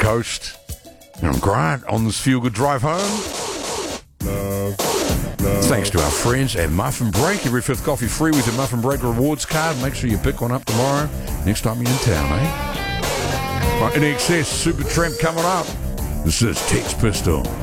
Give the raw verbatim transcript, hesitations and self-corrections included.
Coast. And I'm Grant on this feel-good drive home. Thanks to our friends at Muffin Break. Every fifth coffee free with your Muffin Break rewards card. Make sure you pick one up tomorrow. Next time you're in town, eh? Right, In Excess, Super Tramp coming up. This is Tex Pistol.